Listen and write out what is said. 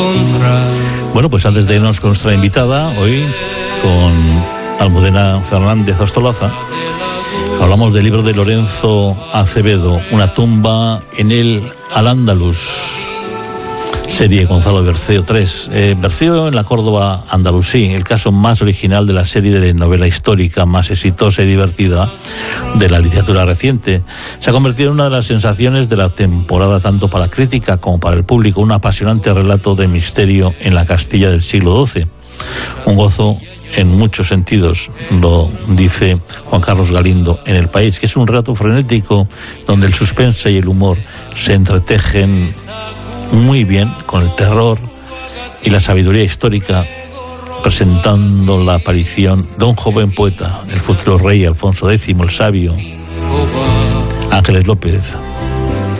Bueno, pues antes de irnos con nuestra invitada, hoy con Almudena Fernández Ostolaza, hablamos del libro de Lorenzo Acevedo, Una tumba en el Al-Ándalus, serie Gonzalo Berceo 3. Berceo en la Córdoba andalusí, el caso más original de la serie de novela histórica más exitosa y divertida de la literatura reciente. Se ha convertido en una de las sensaciones de la temporada, tanto para la crítica como para el público, un apasionante relato de misterio en la Castilla del siglo XII. Un gozo en muchos sentidos, lo dice Juan Carlos Galindo en El País, que es un relato frenético donde el suspense y el humor se entretejen muy bien con el terror y la sabiduría histórica, presentando la aparición de un joven poeta, el futuro rey Alfonso X el Sabio, Ángeles López.